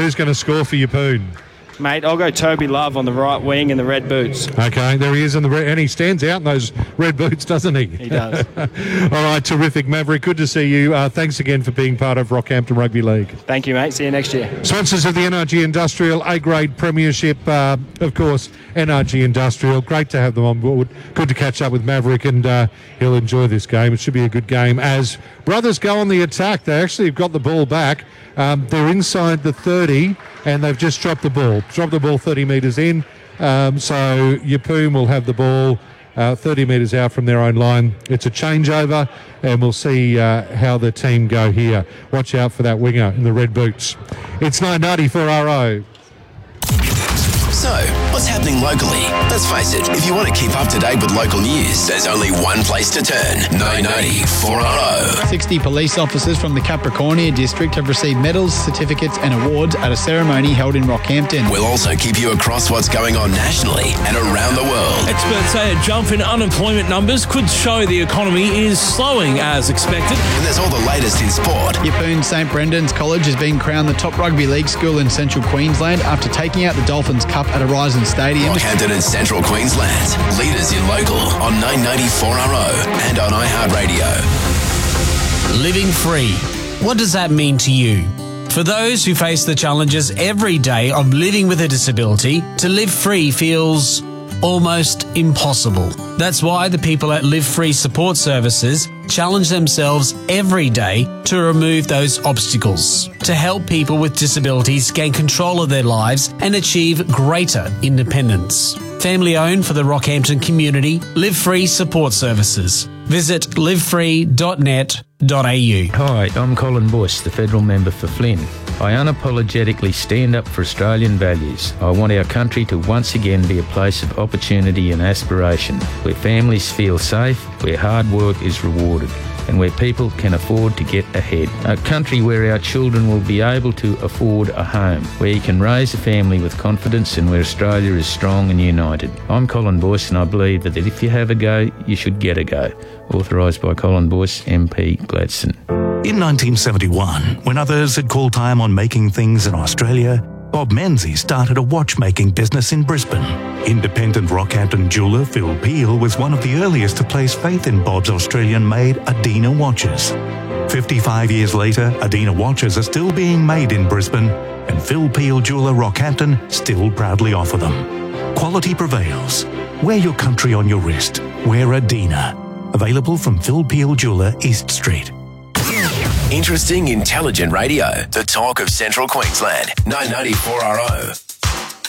who's going to score for Yeppoon? Mate, I'll go Toby Love on the right wing in the red boots. Okay, there he is in the red, and he stands out in those red boots, doesn't he? He does. All right, terrific, Maverick. Good to see you. Thanks again for being part of Rockhampton Rugby League. Thank you, mate. See you next year. Sponsors of the NRG Industrial A-grade Premiership, of course, NRG Industrial. Great to have them on board. Good to catch up with Maverick, and he'll enjoy this game. It should be a good game as Brothers go on the attack. They actually have got the ball back. They're inside the 30, and they've just dropped the ball. Dropped the ball 30 metres in. So Yeppoon will have the ball 30 metres out from their own line. It's a changeover, and we'll see how the team go here. Watch out for that winger in the red boots. It's 9:90 for RO. So, what's happening locally? Let's face it, if you want to keep up to date with local news, there's only one place to turn. 990 4RO. 60 police officers from the Capricornia district have received medals, certificates and awards at a ceremony held in Rockhampton. We'll also keep you across what's going on nationally and around the world. Experts say a jump in unemployment numbers could show the economy is slowing as expected. And there's all the latest in sport. Yeppoon St Brendan's College has been crowned the top rugby league school in central Queensland after taking out the Dolphins Cup at Horizon Stadium. Rockhampton and Central Queensland. Leaders in local on 990 4RO and on iHeartRadio. Living free. What does that mean to you? For those who face the challenges every day of living with a disability, to live free feels almost impossible. That's why the people at Live Free Support Services challenge themselves every day to remove those obstacles, to help people with disabilities gain control of their lives and achieve greater independence. Family owned for the Rockhampton community, Live Free Support Services. Visit livefree.net.au. Hi, I'm Colin Bush, the federal member for Flynn. I unapologetically stand up for Australian values. I want our country to once again be a place of opportunity and aspiration, where families feel safe, where hard work is rewarded, and where people can afford to get ahead. A country where our children will be able to afford a home, where you can raise a family with confidence and where Australia is strong and united. I'm Colin Boyce, and I believe that if you have a go, you should get a go. Authorised by Colin Boyce, MP, Gladstone. In 1971, when others had called time on making things in Australia, Bob Menzies started a watchmaking business in Brisbane. Independent Rockhampton jeweller Phil Peel was one of the earliest to place faith in Bob's Australian-made Adina watches. 55 years later, Adina watches are still being made in Brisbane, and Phil Peel Jeweller Rockhampton still proudly offer them. Quality prevails. Wear your country on your wrist. Wear Adina. Available from Phil Peel Jeweller, East Street. Interesting, intelligent radio. The talk of Central Queensland. 990 4RO.